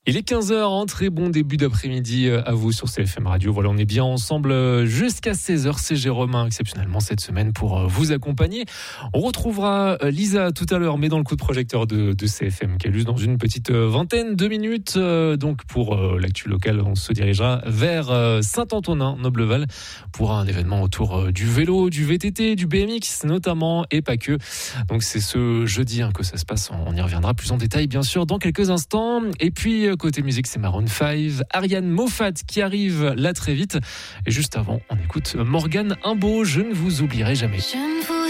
Il est 15h, un très bon début d'après-midi à vous sur CFM Radio. Voilà, on est bien ensemble jusqu'à 16h. C'est Jérôme, exceptionnellement cette semaine, pour vous accompagner. On retrouvera Lisa tout à l'heure, mais dans le coup de projecteur de CFM, qui est juste dans une petite vingtaine de minutes. Donc pour l'actu locale, on se dirigera vers Saint-Antonin, Nobleval, pour un événement autour du vélo, du VTT, du BMX notamment, et pas que. Donc c'est ce jeudi que ça se passe. On y reviendra plus en détail, bien sûr, dans quelques instants. Et puis, côté musique, c'est Maroon 5, Ariane Moffat qui arrive là très vite. Et juste avant, on écoute Morgane Imbeau, Je ne vous oublierai jamais. Je ne vous